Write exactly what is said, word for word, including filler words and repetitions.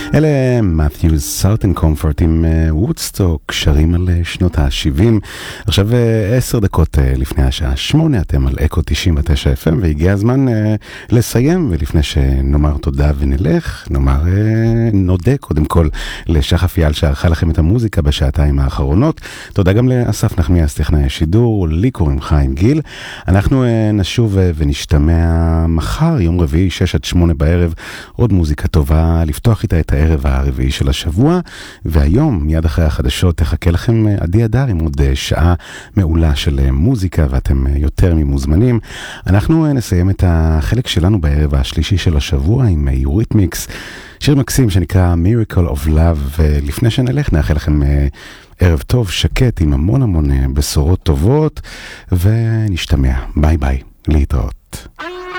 אלה מת'יוס סאוטן קומפורט עם וודסטוק, שרים על שנות ה-שבעים. עכשיו עשר דקות לפני השעה שמונה, אתם על אקו תשעים ותשע אף אם, והגיע הזמן לסיים, ולפני שנאמר תודה ונלך, נאמר נודה קודם כל לשחף יעל שערכה לכם את המוזיקה בשעתיים האחרונות. תודה גם לאסף נחמיאס טכנאי השידור, לי קוראים חיים גיל. אנחנו נשוב ונשתמע מחר, יום רביעי, שש עד שמונה בערב, עוד מוזיקה טובה, לפתוח איתה את הערב הרביעי של השבוע, והיום, מיד אחרי החדשות, תחכה לכם עדי אדר עם עוד שעה מעולה של מוזיקה, ואתם יותר ממוזמנים. אנחנו נסיים את החלק שלנו בערב השלישי של השבוע עם יוריתמיקס, שיר מקסים שנקרא Miracle of Love, ולפני שנלך נאחל לכם ערב טוב, שקט, עם המון המון בשורות טובות, ונשתמע. ביי ביי, להתראות.